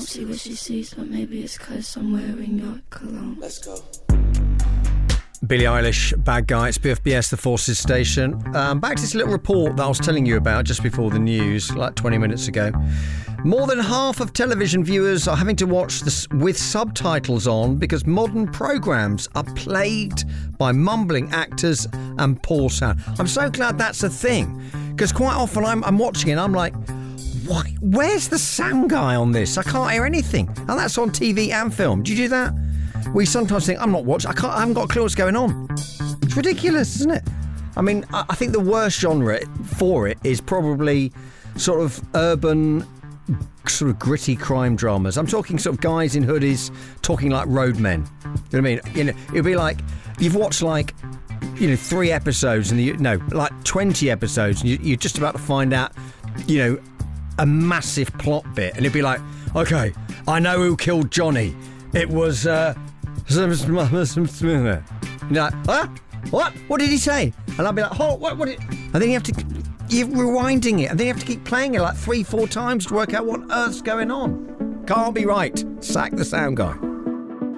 see what she sees, but maybe it's because I'm wearing your cologne. Let's go. Billie Eilish, Bad Guy. It's BFBS, the Forces station. Back to this little report that I was telling you about just before the news, like 20 minutes ago. More than half of television viewers are having to watch this with subtitles on because modern programmes are plagued by mumbling actors and poor sound. I'm so glad that's a thing, because quite often I'm watching it and I'm like, why? Where's the sound guy on this? I can't hear anything. And that's on TV and film. Do you do that? We sometimes think, I'm not watching, I haven't got a clue what's going on. It's ridiculous, isn't it? I mean, I think the worst genre for it is probably sort of urban, sort of gritty crime dramas. I'm talking sort of guys in hoodies talking like roadmen. You know what I mean? You know, it'd be like, you've watched like, 3 episodes and like 20 episodes and you're just about to find out, a massive plot bit, and it'd be like, okay, I know who killed Johnny. It was, you're like, huh? What? What did he say? And I'll be like, oh, what did... And then you're rewinding it, and then you have to keep playing it like 3-4 times to work out what on earth's going on. Can't be right. Sack the sound guy.